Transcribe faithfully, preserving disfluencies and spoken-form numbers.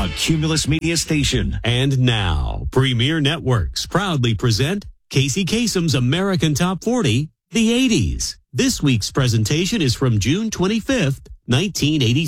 a Cumulus Media station. And now, Premier Networks proudly present Casey Kasem's American Top forty, the eighties. This week's presentation is from June twenty-fifth, nineteen eighty-six.